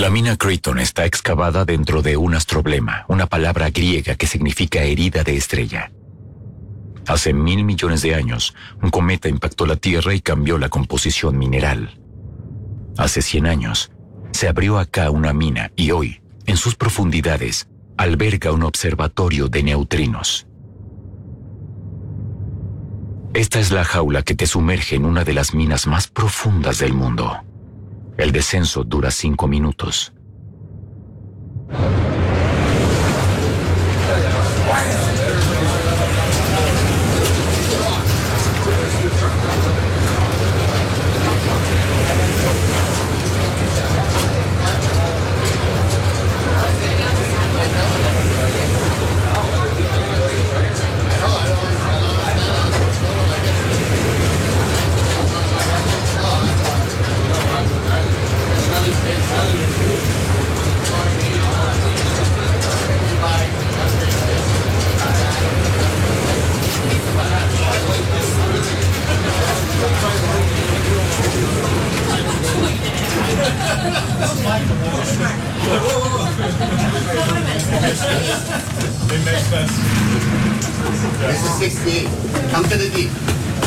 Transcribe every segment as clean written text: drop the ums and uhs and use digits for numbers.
La mina Creighton está excavada dentro de un astroblema, una palabra griega que significa herida de estrella. Hace 1.000 millones de años, un cometa impactó la Tierra y cambió la composición mineral. Hace 100 años, se abrió acá una mina y hoy, en sus profundidades, alberga un observatorio de neutrinos. Esta es la jaula que te sumerge en una de las minas más profundas del mundo. El descenso dura 5 minutos. This is 68. Come to the deep.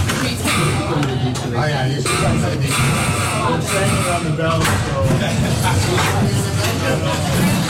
Oh yeah, you should come to the deep. I'm standing on the bell, so...